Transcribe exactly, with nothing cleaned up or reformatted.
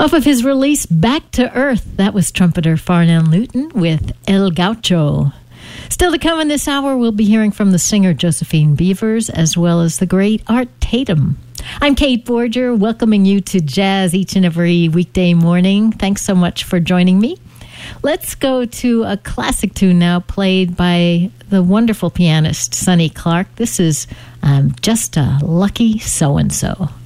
Off of his release, Back to Earth, that was trumpeter Farnell Newton with El Gaucho. Still to come in this hour, we'll be hearing from the singer Josephine Beavers, as well as the great Art Tatum. I'm Kate Borger, welcoming you to Jazz each and every weekday morning. Thanks so much for joining me. Let's go to a classic tune now, played by the wonderful pianist Sonny Clark. This is um, Just a Lucky So-and-So.